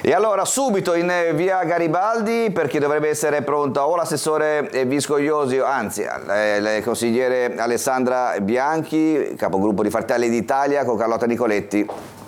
E allora subito in via Garibaldi, per chi dovrebbe essere pronta, o l'assessore Viscogliosi, anzi il consigliere Alessandra Bianchi, capogruppo di Fratelli d'Italia, con Carlotta Nicoletti.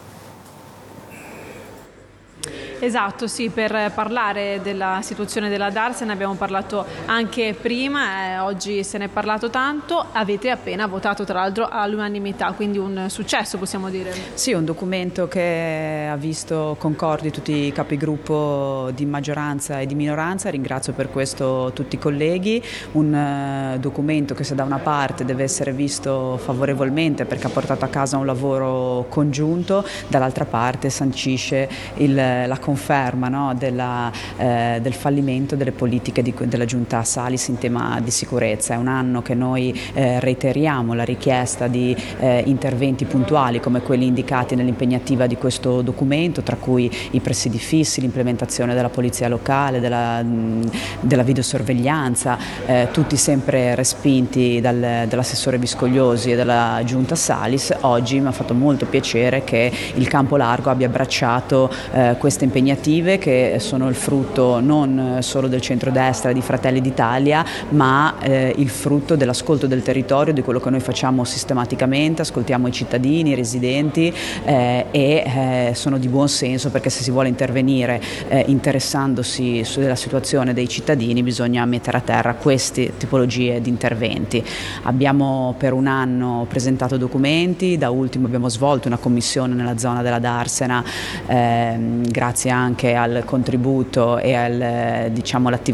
Esatto, sì, per parlare della situazione della Darsena abbiamo parlato anche prima, oggi se ne è parlato tanto, avete appena votato tra l'altro all'unanimità, quindi un successo possiamo dire. Sì, un documento che ha visto concordi tutti i capigruppo di maggioranza e di minoranza, ringrazio per questo tutti i colleghi, un documento che se da una parte deve essere visto favorevolmente perché ha portato a casa un lavoro congiunto, dall'altra parte sancisce la conferma, no, del fallimento delle politiche della Giunta Salis in tema di sicurezza. È un anno che noi reiteriamo la richiesta di interventi puntuali come quelli indicati nell'impegnativa di questo documento, tra cui i presidi fissi, l'implementazione della polizia locale, della videosorveglianza, tutti sempre respinti dall'assessore Viscogliosi e dalla Giunta Salis. Oggi mi ha fatto molto piacere che il campo largo abbia abbracciato queste impegnative che sono il frutto non solo del centrodestra e di Fratelli d'Italia, ma il frutto dell'ascolto del territorio, di quello che noi facciamo sistematicamente, ascoltiamo i cittadini, i residenti e sono di buon senso, perché se si vuole intervenire interessandosi sulla situazione dei cittadini bisogna mettere a terra queste tipologie di interventi. Abbiamo per un anno presentato documenti, da ultimo abbiamo svolto una commissione nella zona della Darsena, grazie anche al contributo e all'attività